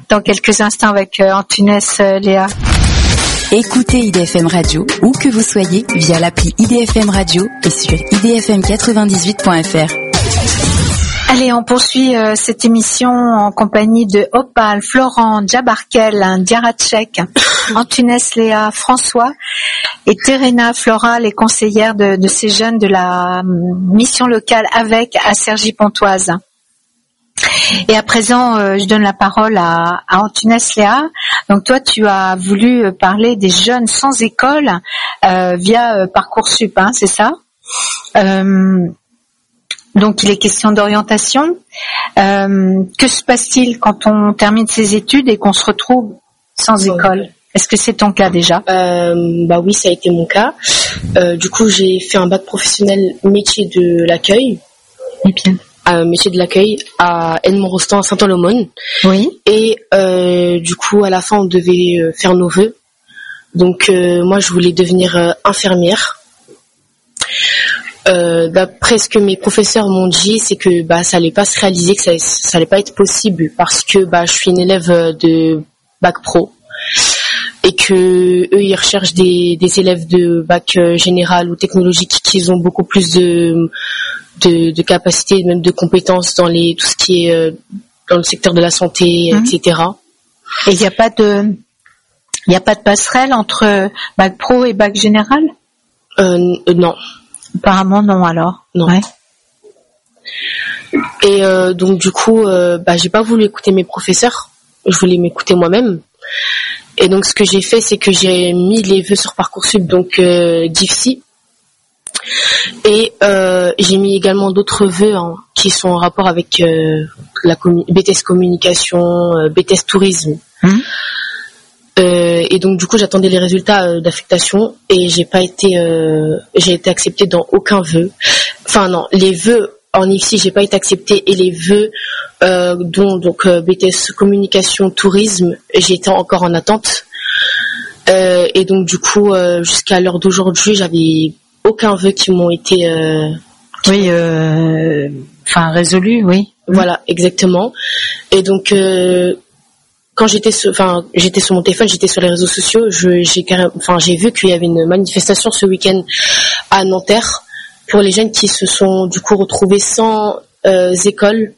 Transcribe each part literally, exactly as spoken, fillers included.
dans quelques instants avec euh, Antunes euh, Léa. Écoutez I D F M Radio, où que vous soyez, via l'appli I D F M Radio et sur i d f m quatre-vingt-dix-huit point f r. Allez, on poursuit euh, cette émission en compagnie de Opal, Florent, Djabarkel, Diaracek, Antunes Léa, François et Terena Flora, les conseillères de, de ces jeunes de la mission locale avec à Cergy-Pontoise. Et à présent, euh, je donne la parole à, à Antunes Léa. Donc toi, tu as voulu parler des jeunes sans école euh, via euh, Parcoursup, hein, c'est ça? euh, Donc il est question d'orientation. Euh, que se passe-t-il quand on termine ses études et qu'on se retrouve sans école? Est-ce que c'est ton cas déjà? euh, Bah oui, ça a été mon cas. Euh, du coup, j'ai fait un bac professionnel métier de l'accueil. Et bien. Euh, métier de l'accueil à Edmond-Rostand, à Saint-Olomone. Oui. Et euh, du coup, à la fin, on devait euh, faire nos vœux. Donc euh, moi, je voulais devenir euh, infirmière. Euh, d'après ce que mes professeurs m'ont dit, c'est que bah ça allait pas se réaliser, que ça, ça allait pas être possible parce que bah je suis une élève de bac pro et que eux ils recherchent des, des élèves de bac euh, général ou technologique qui ont beaucoup plus de de, de capacités, même de compétences dans les tout ce qui est euh, dans le secteur de la santé, mmh. et cetera. Et il n'y a pas de il y a pas de passerelle entre bac pro et bac général? Euh, euh, non. Apparemment non alors. Non. Ouais. Et euh, donc du coup, euh, bah j'ai pas voulu écouter mes professeurs. Je voulais m'écouter moi-même. Et donc ce que j'ai fait, c'est que j'ai mis les vœux sur Parcoursup, donc euh, D I F S I. Et euh, j'ai mis également d'autres vœux hein, qui sont en rapport avec euh, la commu- B T S communication, euh, B T S tourisme. Mmh. Euh, et donc du coup j'attendais les résultats euh, d'affectation et j'ai pas été euh, j'ai été acceptée dans aucun vœu. Enfin non, les vœux en I F S I j'ai pas été acceptée et les vœux euh, dont donc euh, B T S communication tourisme j'étais encore en attente. Euh, et donc du coup euh, jusqu'à l'heure d'aujourd'hui j'avais aucun vœu qui m'ont été euh, qui oui euh, enfin résolu oui voilà exactement. Et donc euh, quand j'étais sur, enfin, j'étais sur mon téléphone, j'étais sur les réseaux sociaux, je, j'ai, enfin, j'ai vu qu'il y avait une manifestation ce week-end à Nanterre pour les jeunes qui se sont du coup retrouvés sans euh, école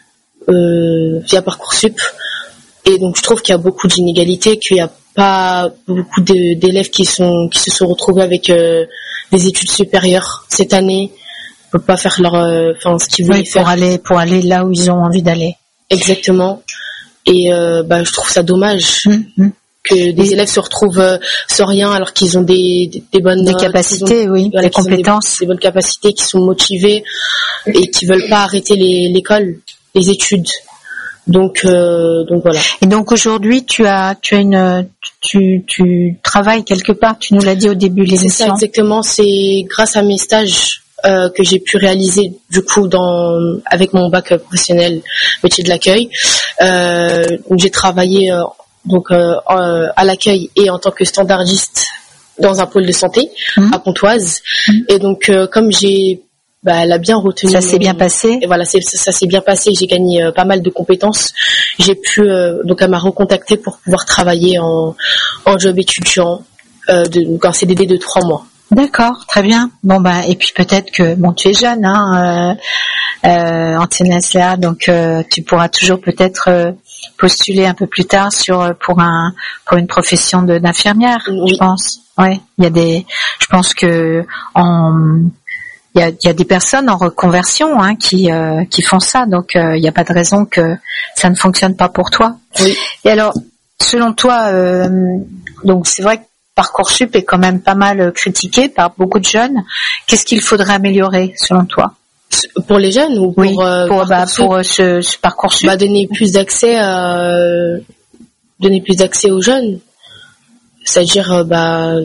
euh, via Parcoursup. Et donc je trouve qu'il y a beaucoup d'inégalités, qu'il n'y a pas beaucoup de, d'élèves qui sont qui se sont retrouvés avec euh, des études supérieures cette année, ne peuvent pas faire leur, enfin, euh, ce qu'ils voulaient oui, faire. Pour aller pour aller là où ils ont envie d'aller. Exactement. Et euh, bah je trouve ça dommage mmh. que des élèves se retrouvent euh, sans rien alors qu'ils ont des des, des bonnes des notes, capacités, ont, oui, voilà, des compétences, des, des bonnes capacités, qui sont motivés et qui veulent pas arrêter les, l'école, les études. Donc euh, donc voilà. Et donc aujourd'hui tu as tu as une tu tu travailles quelque part, tu nous l'as dit au début de l'émission. C'est ça exactement, c'est grâce à mes stages Euh, que j'ai pu réaliser du coup dans avec mon bac professionnel métier de l'accueil. Euh, donc j'ai travaillé euh, donc euh, à l'accueil et en tant que standardiste dans un pôle de santé mmh. à Pontoise. Mmh. Et donc euh, comme j'ai bah, elle a bien retenu. Ça s'est bien passé. Et voilà, c'est, ça, ça s'est bien passé. J'ai gagné euh, pas mal de compétences. J'ai pu euh, donc elle m'a recontacté pour pouvoir travailler en en job étudiant, euh, de, donc un C D D de trois mois. D'accord, très bien. Bon ben et puis peut-être que bon tu es jeune hein, euh, euh, Antunes Léa, donc euh, tu pourras toujours peut-être euh, postuler un peu plus tard sur pour un pour une profession de, d'infirmière, oui. Je pense. Ouais, il y a des, je pense que en il y a, il y a des personnes en reconversion hein, qui euh, qui font ça, donc euh, il n'y a pas de raison que ça ne fonctionne pas pour toi. Oui. Et alors, selon toi, euh, donc c'est vrai que Parcoursup est quand même pas mal critiqué par beaucoup de jeunes. Qu'est-ce qu'il faudrait améliorer selon toi? Pour les jeunes ou pour oui, euh, pour, bah, pour euh, ce, ce Parcoursup bah, donner plus d'accès à, donner plus d'accès aux jeunes. C'est-à-dire bah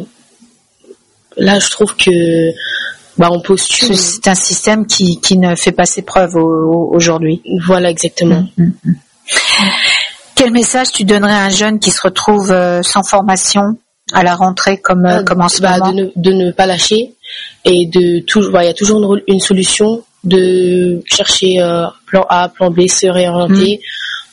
là je trouve que bah on postule. C'est un système qui qui ne fait pas ses preuves au, au, aujourd'hui. Voilà exactement. Mmh, mmh. Quel message tu donnerais à un jeune qui se retrouve euh, sans formation à la rentrée comme euh, comme en ce bah, moment? de ne, de ne pas lâcher et de toujours, bah, il y a toujours une, une solution, de chercher euh, plan A, plan B, se réorienter, mmh.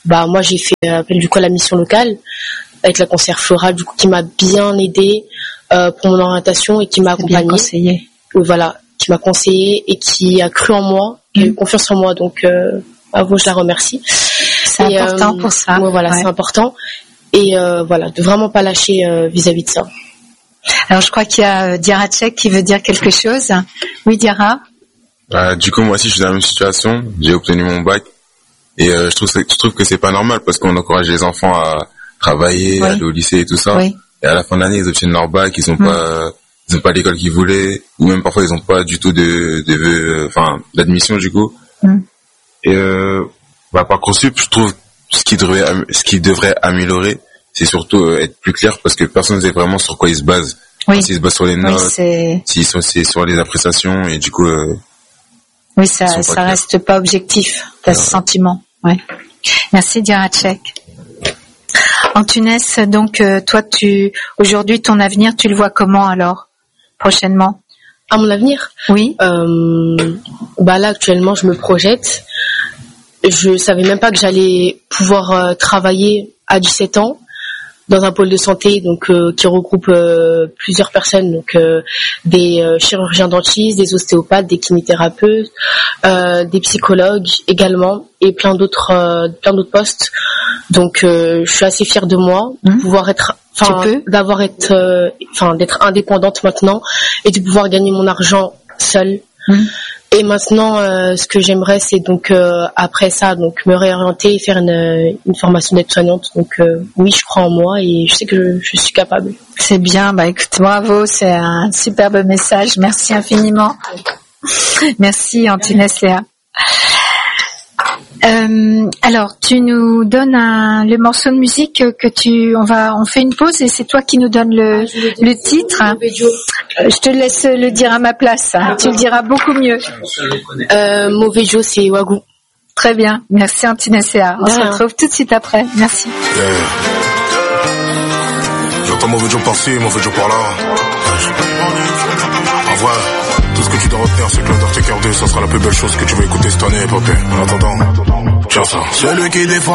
bah moi j'ai fait appel du coup à la mission locale avec la conseillère Flora du coup qui m'a bien aidée euh, pour mon orientation et qui m'a accompagnée. Conseillé. Voilà, qui m'a conseillé et qui a cru en moi, qui mmh. a eu confiance en moi. Donc euh, à vous je la remercie. C'est et, important euh, pour ça. Ouais, voilà, ouais. C'est important. Et euh, voilà, de vraiment pas lâcher euh, vis-à-vis de ça. Alors je crois qu'il y a Diarra Tchèque qui veut dire quelque chose. Oui, Diarra. Euh, du coup, moi aussi, je suis dans la même situation. J'ai obtenu mon bac et euh, je trouve je trouve que c'est pas normal parce qu'on encourage les enfants à travailler, oui. à aller au lycée et tout ça. Oui. Et à la fin de l'année, ils obtiennent leur bac, ils ont mmh. pas, ils ont pas l'école qu'ils voulaient, ou même parfois ils ont pas du tout de, de, enfin, d'admission du coup. Mmh. Et euh, bah, Parcoursup, je trouve ce qui devrait, ce qui devrait améliorer, c'est surtout euh, être plus clair parce que personne ne sait vraiment sur quoi ils se basent. Oui. S'ils se basent sur les notes, oui, s'ils sont c'est sur les appréciations et du coup. Euh, oui, ça, ça reste pas objectif, t'as ce sentiment. Ouais. Merci Diarra Tchèque. Antunes, donc euh, toi, tu aujourd'hui ton avenir, tu le vois comment alors prochainement? À mon avenir? Oui. Euh, bah là actuellement, je me projette. Je savais même pas que j'allais pouvoir euh, travailler à dix-sept ans dans un pôle de santé donc euh, qui regroupe euh, plusieurs personnes, donc euh, des euh, chirurgiens dentistes, des ostéopathes, des kinésithérapeutes, euh, des psychologues également et plein d'autres euh, plein d'autres postes. Donc euh, je suis assez fière de moi de mmh. pouvoir être enfin d'avoir être enfin euh, d'être indépendante maintenant et de pouvoir gagner mon argent seule. Mmh. Et maintenant, euh, ce que j'aimerais, c'est donc euh, après ça, donc me réorienter et faire une, une formation d'aide-soignante. Donc euh, oui, je crois en moi et je sais que je, je suis capable. C'est bien, bah écoute, bravo, c'est un superbe message. Merci infiniment. Merci Antunes Léa. Euh, alors, tu nous donnes un, le morceau de musique que tu, on va, on fait une pause et c'est toi qui nous donne le, ah, le titre. Je te laisse le dire à ma place. Hein. Ah, tu le diras beaucoup mieux. Euh, Mauvais Joe, c'est Wagou. Très bien. Merci Antunes Léa. On ah. se retrouve tout de suite après. Merci. Yeah. J'entends Mauvais Joe par-ci, Mauvais Joe par-là. En vrai. Tout ce que tu dois retenir, c'est que l'Undertaker deux, ça sera la plus belle chose que tu vas écouter cette année, Popé. En attendant, tiens ça. Celui qui défend